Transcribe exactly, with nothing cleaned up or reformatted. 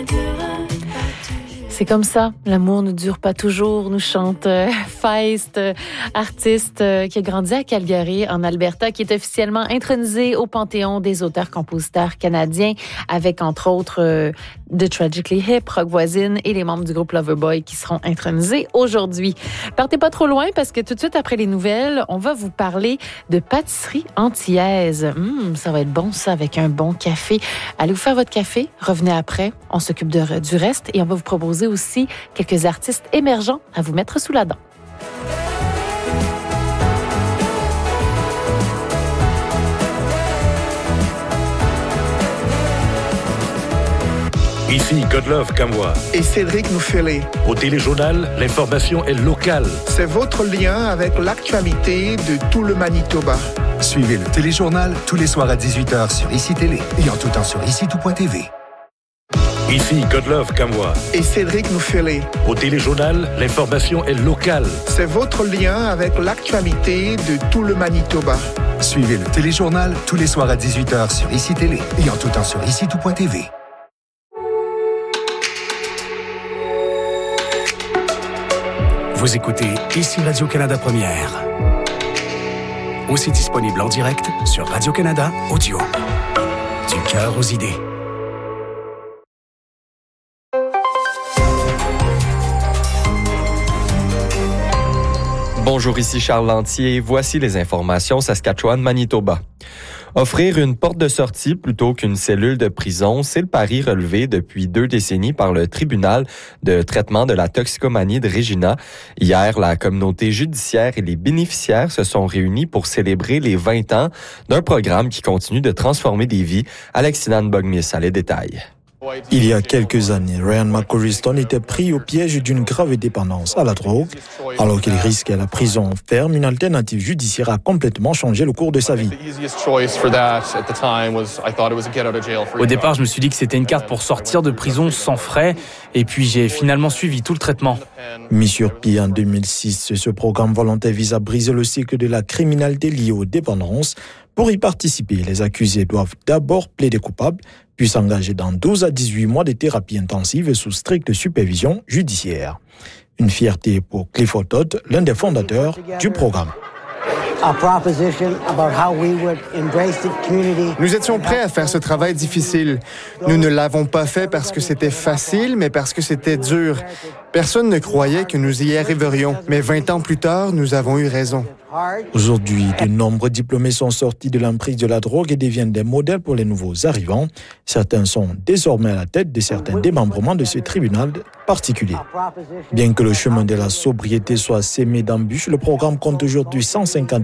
C'est comme ça, l'amour ne dure pas toujours, nous chante euh, Feist, euh, artiste euh, qui a grandi à Calgary, en Alberta, qui est officiellement intronisé au Panthéon des auteurs-compositeurs canadiens, avec entre autres euh, The Tragically Hip, Rock Voisine et les membres du groupe Loverboy qui seront intronisés aujourd'hui. Partez pas trop loin parce que tout de suite après les nouvelles, on va vous parler de pâtisserie antillaise. Mmh, ça va être bon ça avec un bon café. Allez vous faire votre café, revenez après, on s'occupe de, du reste et on va vous proposer aussi quelques artistes émergents à vous mettre sous la dent. Ici Godlove Kamwa et Cédric Noufélé. Au Téléjournal, l'information est locale. C'est votre lien avec l'actualité de tout le Manitoba. Suivez le Téléjournal tous les soirs à dix-huit heures sur Ici Télé et en tout temps sur ici tout point t v. Ici Godlove Kamwa et Cédric Noufélé. Au Téléjournal, l'information est locale. C'est votre lien avec l'actualité de tout le Manitoba. Suivez le Téléjournal tous les soirs à dix-huit heures sur Ici Télé et en tout temps sur ici tout point t v. Vous écoutez Ici Radio-Canada Première. Aussi disponible en direct sur Radio-Canada Audio. Du cœur aux idées. Bonjour, ici Charles Lantier. Voici les informations Saskatchewan-Manitoba. Offrir une porte de sortie plutôt qu'une cellule de prison, c'est le pari relevé depuis deux décennies par le tribunal de traitement de la toxicomanie de Regina. Hier, la communauté judiciaire et les bénéficiaires se sont réunis pour célébrer les vingt ans d'un programme qui continue de transformer des vies. Alexinan Bogmiss a les détails. Il y a quelques années, Ryan McCorriston était pris au piège d'une grave dépendance à la drogue. Alors qu'il risquait la prison ferme, une alternative judiciaire a complètement changé le cours de sa vie. Au départ, je me suis dit que c'était une carte pour sortir de prison sans frais, et puis j'ai finalement suivi tout le traitement. Mis sur pied en deux mille six, ce programme volontaire vise à briser le cycle de la criminalité liée aux dépendances. Pour y participer, les accusés doivent d'abord plaider coupables, puis s'engager dans douze à dix-huit mois de thérapie intensive sous stricte supervision judiciaire. Une fierté pour Clifford Todd, l'un des fondateurs du programme. Nous étions prêts à faire ce travail difficile. Nous ne l'avons pas fait parce que c'était facile, mais parce que c'était dur. Personne ne croyait que nous y arriverions, mais vingt ans plus tard, nous avons eu raison. Aujourd'hui, de nombreux diplômés sont sortis de l'emprise de la drogue et deviennent des modèles pour les nouveaux arrivants. Certains sont désormais à la tête de certains démembrements de ce tribunal particulier. Bien que le chemin de la sobriété soit sémé d'embûches, le programme compte aujourd'hui cent cinquante